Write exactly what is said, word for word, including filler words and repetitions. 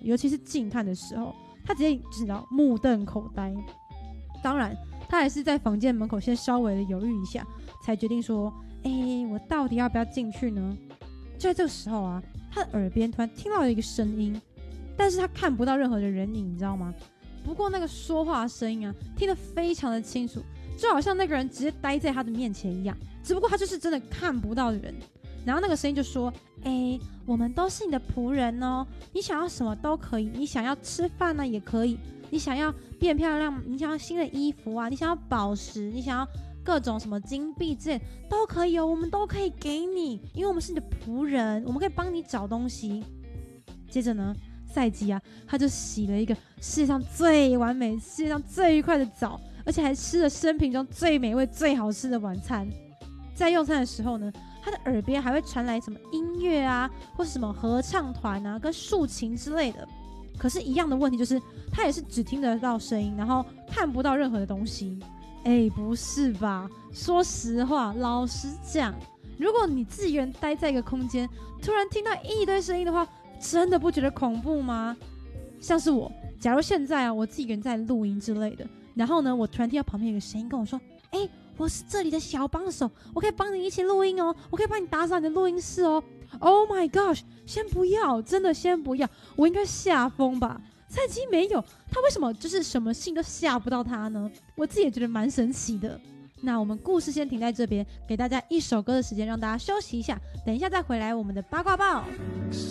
尤其是近看的时候，他直接知道目瞪口呆。当然他还是在房间门口先稍微的犹豫一下，才决定说哎、欸，我到底要不要进去呢？就在这个时候啊，他的耳边突然听到了一个声音，但是他看不到任何的人影，你知道吗？不过那个说话的声音啊，听得非常的清楚，就好像那个人直接待在他的面前一样，只不过他就是真的看不到的人。然后那个声音就说哎，我们都是你的仆人哦，你想要什么都可以，你想要吃饭呢、啊、也可以，你想要变漂亮，你想要新的衣服啊，你想要宝石，你想要各种什么金币之类都可以哦，我们都可以给你，因为我们是你的仆人，我们可以帮你找东西。接着呢，赛基啊，他就洗了一个世界上最完美、世界上最愉快的澡，而且还吃了生平中最美味、最好吃的晚餐。在用餐的时候呢，他的耳边还会传来什么音乐啊，或是什么合唱团啊，跟竖琴之类的。可是，一样的问题就是，他也是只听得到声音，然后看不到任何的东西。哎，不是吧？说实话，老实讲，如果你自己一个人待在一个空间，突然听到一堆声音的话，真的不觉得恐怖吗？像是我，假如现在啊，我自己一个人在录音之类的，然后呢，我突然听到旁边有个声音跟我说：“哎，我是这里的小帮手，我可以帮你一起录音哦，我可以帮你打扫你的录音室哦。” Oh my gosh！ 先不要，真的先不要，我应该吓疯吧？赛基没有，他为什么就是什么信都吓不到他呢？我自己也觉得蛮神奇的。那我们故事先停在这边，给大家一首歌的时间，让大家休息一下，等一下再回来我们的八卦报。